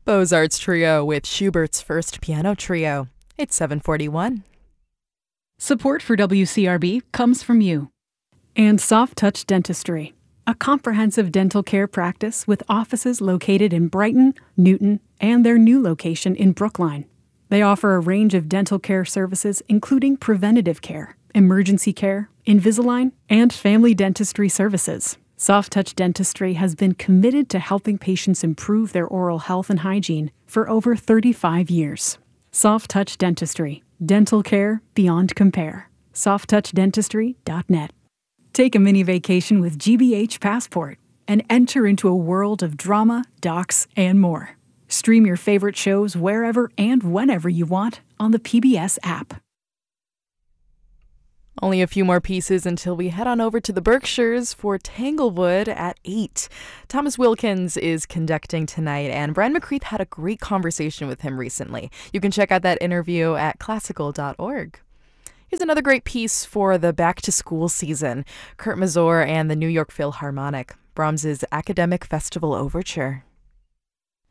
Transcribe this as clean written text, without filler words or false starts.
Beaux-Arts Trio with Schubert's First Piano Trio. It's 7:41. Support for WCRB comes from you. And Soft Touch Dentistry, a comprehensive dental care practice with offices located in Brighton, Newton, and their new location in Brookline. They offer a range of dental care services including preventative care, emergency care, Invisalign, and family dentistry services. Soft Touch Dentistry has been committed to helping patients improve their oral health and hygiene for over 35 years. Soft Touch Dentistry, dental care beyond compare. softtouchdentistry.net. Take a mini vacation with GBH Passport and enter into a world of drama, docs, and more. Stream your favorite shows wherever and whenever you want on the PBS app. Only a few more pieces until we head on over to the Berkshires for Tanglewood at 8. Thomas Wilkins is conducting tonight, and Brian McCreath had a great conversation with him recently. You can check out that interview at classical.org. Here's another great piece for the back-to-school season. Kurt Masur and the New York Philharmonic, Brahms's Academic Festival Overture.